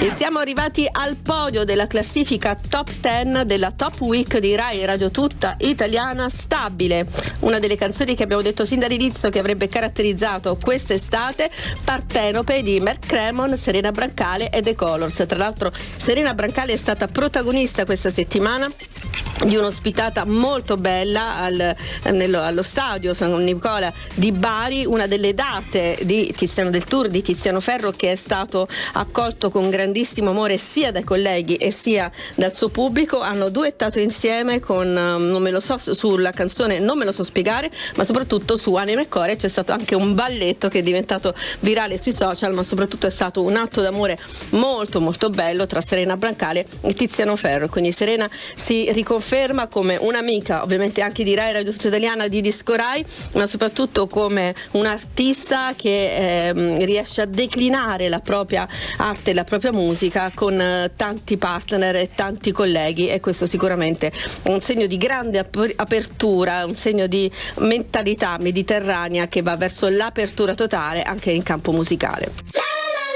E siamo arrivati al podio della classifica top 10 della Top Week di Rai Radio Tutta Italiana Stabile, una delle canzoni che abbiamo detto sin dall'inizio che avrebbe caratterizzato quest'estate, Partenope di Mark Cremon, Serena Brancale e The Colors. Tra l'altro Serena Brancale è stata protagonista questa settimana di un'ospitata molto bella allo stadio San Nicola di Bari, una delle date del tour di Tiziano Ferro, che è stato accolto con grandissimo amore sia dai colleghi e sia dal suo pubblico. Hanno duettato insieme con Non me lo so, sulla canzone Non me lo so spiegare, ma soprattutto su Anima e Cuore c'è stato anche un balletto che è diventato virale sui social, ma soprattutto è stato un atto d'amore molto molto bello tra Serena Brancale e Tiziano Ferro. Quindi Serena si riconferma come un'amica ovviamente anche di Rai Radio Tutta Italiana, di Disco Rai, ma soprattutto come un'artista che riesce a declinare la propria arte e la propria musica con tanti partner e tanti colleghi, e questo sicuramente è un segno di grande apertura, un segno di mentalità mediterranea che va verso l'apertura totale anche in campo musicale.